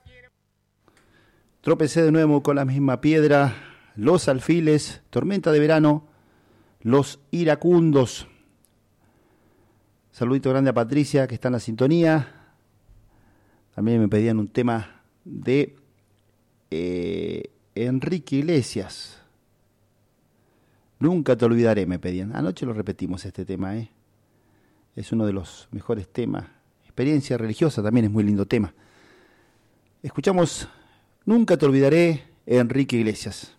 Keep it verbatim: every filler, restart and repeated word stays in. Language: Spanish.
Tropecé de nuevo con la misma piedra, Los Alfiles, Tormenta de Verano, Los Iracundos. Saludito grande a Patricia, que está en la sintonía. También me pedían un tema de eh, Enrique Iglesias. Nunca te olvidaré, me pedían. Anoche lo repetimos este tema, ¿eh? Es uno de los mejores temas. Experiencia religiosa también es muy lindo tema. Escuchamos Nunca te olvidaré, Enrique Iglesias.